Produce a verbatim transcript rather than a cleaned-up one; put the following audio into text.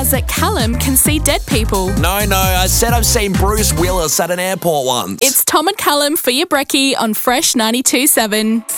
means that Callum can see dead people. No, no, I said I've seen Bruce Willis at an airport once. It's Tom and Callum for your brekkie on Fresh ninety-two point seven.